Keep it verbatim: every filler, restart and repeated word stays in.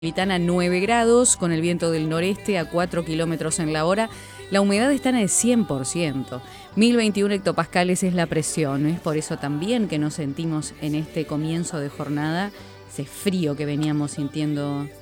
Metropolitana nueve grados, con el viento del noreste a cuatro kilómetros en la hora. La humedad está en el cien por ciento. mil veintiuno hectopascales es la presión. Es por eso también que nos sentimos en este comienzo de jornada ese frío que veníamos sintiendo